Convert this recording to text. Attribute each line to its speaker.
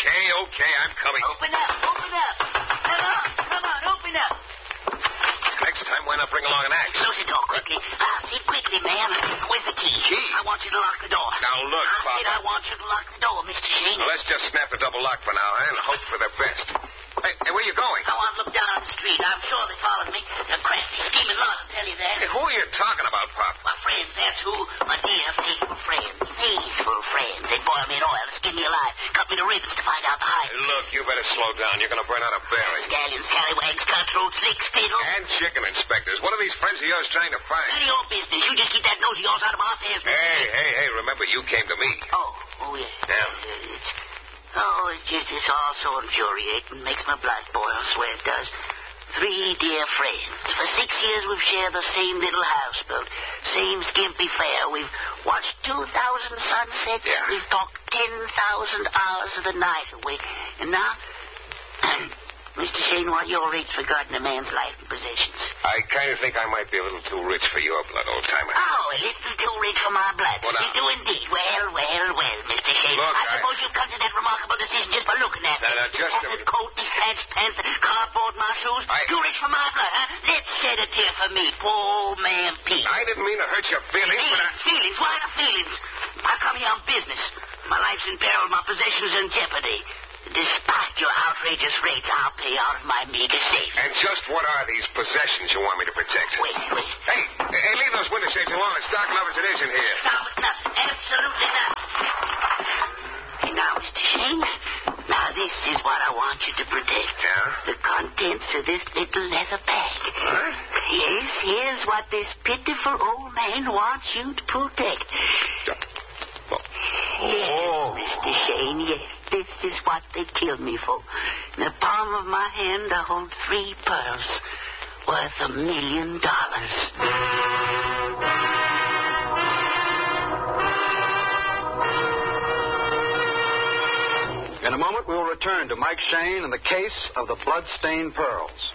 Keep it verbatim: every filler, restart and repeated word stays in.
Speaker 1: Okay, okay, I'm coming.
Speaker 2: Open up, open up. Come on, come on, open up.
Speaker 1: Next time, why not bring along an axe?
Speaker 2: Close the door quickly. Ah, see quickly, man. Where's the key?
Speaker 1: Key?
Speaker 2: I want you to lock the door.
Speaker 1: Now, look,
Speaker 2: I
Speaker 1: Papa.
Speaker 2: said I want you to lock the door, Mister Shane.
Speaker 1: Well, let's just snap the double lock for now, huh, and hope for the best. Hey, hey, where you going?
Speaker 2: I want to look down on the street. I'm sure they followed me. They're crafty, scheming lot, I'll tell you that.
Speaker 1: Hey, who are you talking about, Pop?
Speaker 2: My friends, that's who. My dear, faithful friends. Faithful friends. They boil me in oil to skin me alive. Cut me to ribbons to find out the height.
Speaker 1: Hey, look, you better slow down. You're going to burn out a berry.
Speaker 2: Scallions, scallywags, cutthroats, licks, fiddle.
Speaker 1: And chicken inspectors. What are these friends of yours trying to find?
Speaker 2: None of your business. You just keep that nose of yours out of my affairs.
Speaker 1: Hey, hey, hey, remember, you came to me.
Speaker 2: Oh, oh, yeah.
Speaker 1: Yeah.
Speaker 2: Uh, it's, oh, it's just, it's all so infuriating. Makes my blood boil, I swear it does. Three dear friends. For six years we've shared the same little houseboat. Same skimpy fare. We've watched two thousand sunsets.
Speaker 1: Yeah.
Speaker 2: We've talked ten thousand hours of the night away. And now... Mister Shane, what your rate's for guarding a man's life and possessions?
Speaker 1: I kind of think I might be a little too rich for your blood, old-timer.
Speaker 2: Oh, a little too rich for my blood.
Speaker 1: Well, now-
Speaker 2: You do indeed. Well, well, well, Mister Shane.
Speaker 1: Look,
Speaker 2: I
Speaker 1: I-
Speaker 2: suppose you've come to that remarkable decision just by looking at
Speaker 1: Now,
Speaker 2: me.
Speaker 1: now,
Speaker 2: This
Speaker 1: just a
Speaker 2: tattered
Speaker 1: minute.
Speaker 2: coat, these patched pants, cardboard my shoes.
Speaker 1: I-
Speaker 2: Too rich for my blood, huh? Let's shed a tear for me, poor old man Pete.
Speaker 1: I didn't mean to hurt your feelings, but I...
Speaker 2: Feelings, feelings, why the feelings? I come here on business. My life's in peril, my possessions in jeopardy. Despite your outrageous rates, I'll pay out of my meager savings.
Speaker 1: And just what are these possessions you want me to protect?
Speaker 2: Wait, wait.
Speaker 1: Hey, hey, leave those window shades alone. It's dark enough as it is in here.
Speaker 2: Stop it, nothing. Absolutely nothing. And now, Mister Shane, now this is what I want you to protect.
Speaker 1: Yeah?
Speaker 2: The contents of this little leather bag.
Speaker 1: What?
Speaker 2: Yes, here's what this pitiful old man wants you to protect. Yes,
Speaker 1: Oh.
Speaker 2: Mister Shane, yes. This is what they killed me for. In the palm of my hand, I hold three pearls worth a million dollars.
Speaker 3: In a moment, we will return to Mike Shane and the case of the blood-stained pearls.